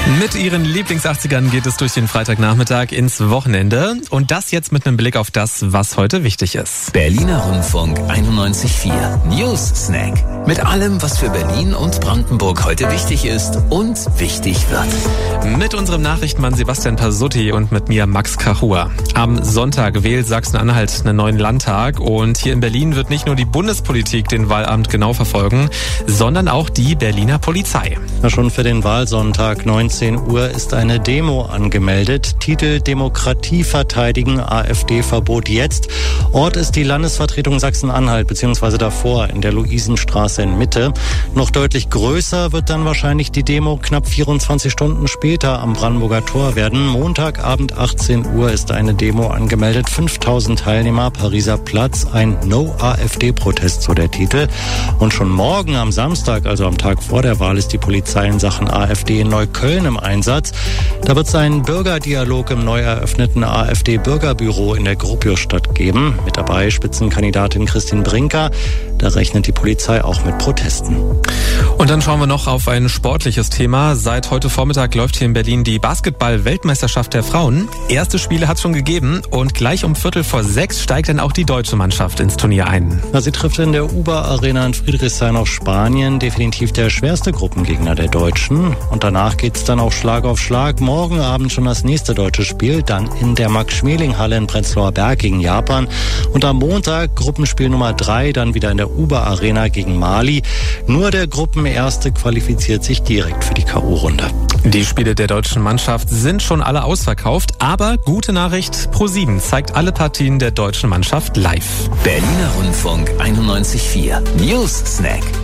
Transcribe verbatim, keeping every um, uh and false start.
Mit ihren Lieblings-achtzigern geht es durch den Freitagnachmittag ins Wochenende. Und das jetzt mit einem Blick auf das, was heute wichtig ist. Berliner Rundfunk einundneunzig Komma vier News Snack. Mit allem, was für Berlin und Brandenburg heute wichtig ist und wichtig wird. Mit unserem Nachrichtenmann Sebastian Pasutti und mit mir Max Kachua. Am Sonntag wählt Sachsen-Anhalt einen neuen Landtag. Und hier in Berlin wird nicht nur die Bundespolitik den Wahlamt genau verfolgen, sondern auch die Berliner Polizei. Na, schon für den Wahlsonntag neunzehn Uhr ist eine Demo angemeldet. Titel Demokratie verteidigen, AfD-Verbot jetzt. Ort ist die Landesvertretung Sachsen-Anhalt, beziehungsweise davor in der Luisenstraße in Mitte. Noch deutlich größer wird dann wahrscheinlich die Demo knapp vierundzwanzig Stunden später am Brandenburger Tor werden. Montagabend achtzehn Uhr ist eine Demo angemeldet. fünftausend Teilnehmer, Pariser Platz, ein No-AfD-Protest, so der Titel. Und schon morgen am Samstag, also am Tag vor der Wahl, ist die Polizei in Sachen AfD in Neukölln im Einsatz. Da wird es einen Bürgerdialog im neu eröffneten AfD-Bürgerbüro in der Gropiusstadt geben. Mit dabei Spitzenkandidatin Christine Brinker. Da rechnet die Polizei auch mit Protesten. Und dann schauen wir noch auf ein sportliches Thema. Seit heute Vormittag läuft hier in Berlin die Basketball-Weltmeisterschaft der Frauen. Erste Spiele hat es schon gegeben und gleich um Viertel vor sechs steigt dann auch die deutsche Mannschaft ins Turnier ein. Na, sie trifft in der Uber Arena in Friedrichshain auf Spanien. Definitiv der schwerste Gruppengegner der Deutschen. Und danach geht's dann auch Schlag auf Schlag. Morgen Abend schon das nächste deutsche Spiel. Dann in der Max-Schmeling-Halle in Prenzlauer Berg gegen Japan. Und am Montag Gruppenspiel Nummer drei, dann wieder in der Uber Arena gegen Mali. Nur der Gruppenerste qualifiziert sich direkt für die K O-Runde. Die Spiele der deutschen Mannschaft sind schon alle ausverkauft, aber gute Nachricht, ProSieben zeigt alle Partien der deutschen Mannschaft live. Berliner Rundfunk einundneunzig Komma vier News Snack.